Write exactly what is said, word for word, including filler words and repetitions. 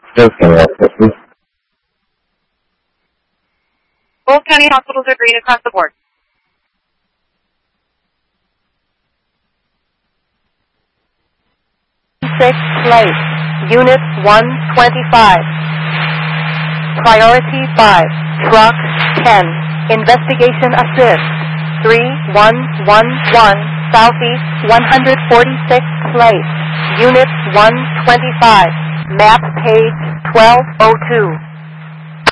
Both county hospitals, please. Both county hospitals are green across the board. Six place, Unit one twenty-five. Priority five, Truck ten. Investigation assist. three one one one, Southeast one forty-sixth place, Unit one twenty-five. Map page twelve oh two.